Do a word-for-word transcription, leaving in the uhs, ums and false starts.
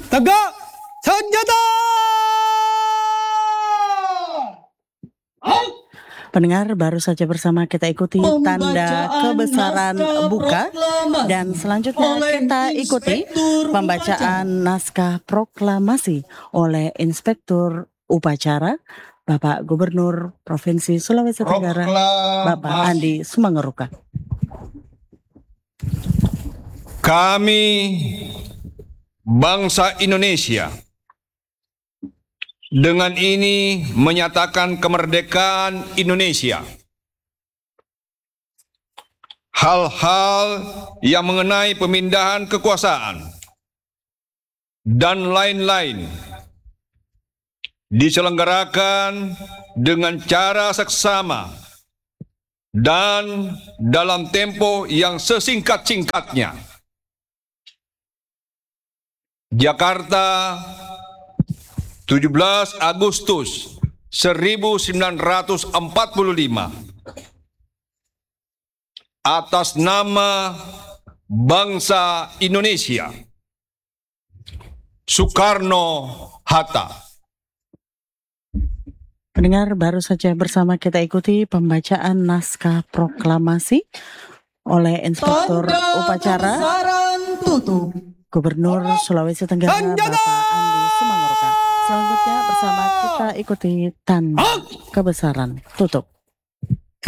Tegak senjata! Pendengar, baru saja bersama kita ikuti tanda kebesaran buka, dan selanjutnya kita ikuti pembacaan naskah proklamasi oleh Inspektur Upacara Bapak Gubernur Provinsi Sulawesi Tenggara, Bapak Andi Sumangeruka. Kami bangsa Indonesia dengan ini menyatakan kemerdekaan Indonesia. Hal-hal yang mengenai pemindahan kekuasaan dan lain-lain diselenggarakan dengan cara seksama dan dalam tempo yang sesingkat-singkatnya. Jakarta, tujuh belas Agustus seribu sembilan ratus empat puluh lima. Atas nama bangsa Indonesia, Soekarno-Hatta. Pendengar, baru saja bersama kita ikuti pembacaan naskah proklamasi oleh Inspektur Upacara Gubernur Sulawesi Tenggara, Bapak Andi Sumangeruka. Selanjutnya bersama kita ikuti tanda kebesaran tutup.